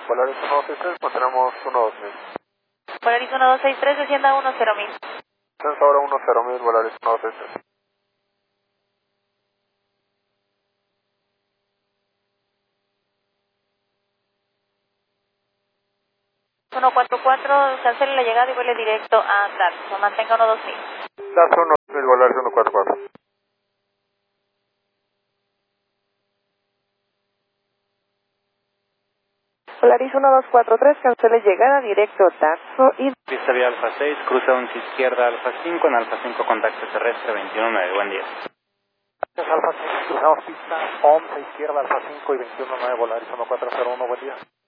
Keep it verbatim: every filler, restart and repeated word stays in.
Polaris uno dos seis tres, mantenemos uno dos mil. Polaris uno dos seis tres, descienda uno cero mil. Descenso ahora uno cero mil, Polaris uno dos seis tres. uno cuatro cuatro, cancele la llegada y vuele directo a Darso, mantenga uno dos mil. Das uno dos mil, Polaris uno cuatro cuatro. Polaris uno dos cuatro tres, cancele llegada directo Darso y... Pista vía Alfa seis, cruza once izquierda Alfa cinco, en Alfa cinco contacto terrestre veintiuno nueve, buen día. Es Alfa seis, cruzamos pista once izquierda Alfa cinco y veintiuno nueve, Polaris uno cuatro cero uno, buen día.